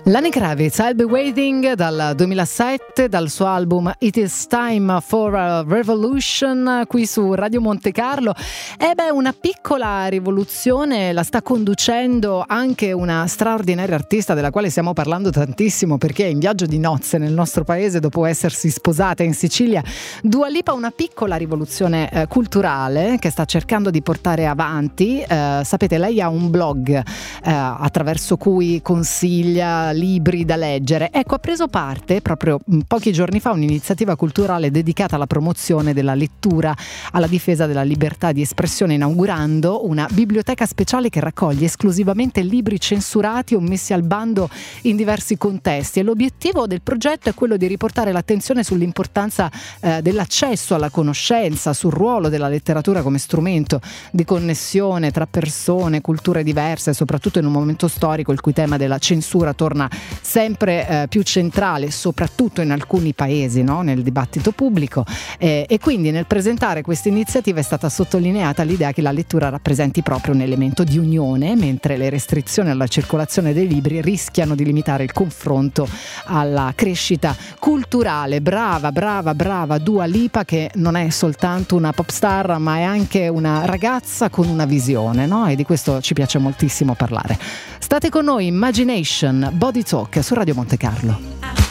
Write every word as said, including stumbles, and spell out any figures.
Lenny Kravitz, I'll Be Waiting, dal duemilasette, dal suo album It Is Time for a Revolution, qui su Radio Monte Carlo. E beh, una piccola rivoluzione la sta conducendo anche una straordinaria artista della quale stiamo parlando tantissimo, perché è in viaggio di nozze nel nostro paese dopo essersi sposata in Sicilia. Dua Lipa, una piccola rivoluzione eh, culturale che sta cercando di portare avanti. Eh, sapete, lei ha un blog eh, attraverso cui consiglia libri da leggere. Ecco, ha preso parte proprio pochi giorni fa un'iniziativa culturale dedicata alla promozione della lettura, alla difesa della libertà di espressione, inaugurando una biblioteca speciale che raccoglie esclusivamente libri censurati o messi al bando in diversi contesti. E l'obiettivo del progetto è quello di riportare l'attenzione sull'importanza eh, dell'accesso alla conoscenza, sul ruolo della letteratura come strumento di connessione tra persone, culture diverse, soprattutto in un momento storico il cui tema della censura torna sempre eh, più centrale, soprattutto in alcuni paesi, no? Nel dibattito pubblico, eh, e quindi nel presentare questa iniziativa è stata sottolineata l'idea che la lettura rappresenti proprio un elemento di unione, mentre le restrizioni alla circolazione dei libri rischiano di limitare il confronto alla crescita culturale. Brava, brava, brava Dua Lipa, che non è soltanto una pop star ma è anche una ragazza con una visione, no? E di questo ci piace moltissimo parlare. State con noi, Imagination, Body Talk su Radio Monte Carlo.